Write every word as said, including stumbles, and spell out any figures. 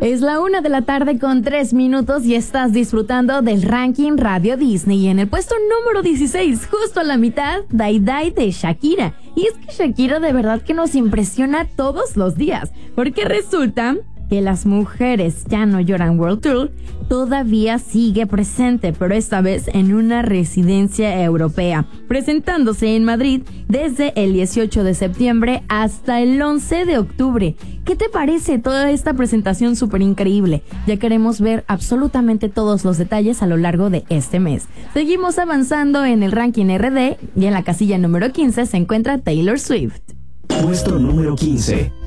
Es la una de la tarde con tres minutos y estás disfrutando del ranking Radio Disney. Y en el puesto número dieciséis, justo a la mitad, Die Die de Shakira. Y es que Shakira de verdad que nos impresiona todos los días, porque resulta que Las Mujeres Ya No Lloran World Tour todavía sigue presente, pero esta vez en una residencia europea, presentándose en Madrid desde el dieciocho de septiembre hasta el once de octubre. ¿Qué te parece toda esta presentación súper increíble? Ya queremos ver absolutamente todos los detalles a lo largo de este mes. Seguimos avanzando en el ranking R D y en la casilla número quince se encuentra Taylor Swift. Puesto número quince.